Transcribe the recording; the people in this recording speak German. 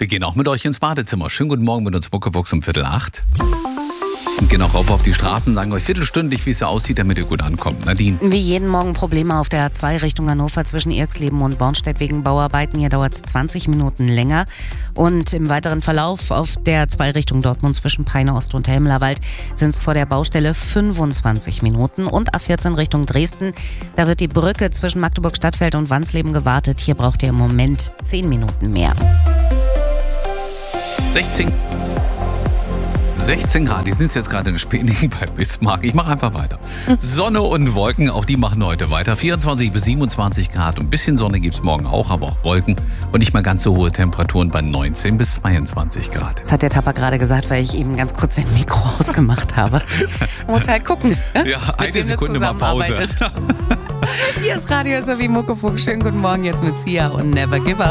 Wir gehen auch mit euch ins Badezimmer. Schönen guten Morgen mit uns Muckefuchs um 7:45. Und gehen auch rauf auf die Straßen, sagen euch viertelstündig, wie es so aussieht, damit ihr gut ankommt. Nadine. Wie jeden Morgen Probleme auf der A2 Richtung Hannover zwischen Irxleben und Bornstedt wegen Bauarbeiten. Hier dauert es 20 Minuten länger. Und im weiteren Verlauf auf der A2 Richtung Dortmund zwischen Peine Ost und Helmlerwald sind es vor der Baustelle 25 Minuten. Und A14 Richtung Dresden, da wird die Brücke zwischen Magdeburg-Stadtfeld und Wansleben gewartet. Hier braucht ihr im Moment 10 Minuten mehr. 16 Grad, die sind jetzt gerade in Spening bei Bismarck. Ich mache einfach weiter. Sonne und Wolken, auch die machen heute weiter. 24 bis 27 Grad. Ein bisschen Sonne gibt es morgen auch, aber auch Wolken. Und nicht mal ganz so hohe Temperaturen bei 19 bis 22 Grad. Das hat der Tapper gerade gesagt, weil ich eben ganz kurz sein Mikro ausgemacht habe. Man muss halt gucken. Ja, eine Sekunde mal Pause. Hier ist Radio SRW Muckefuchs. Schönen guten Morgen jetzt mit Sia und Never Give Up.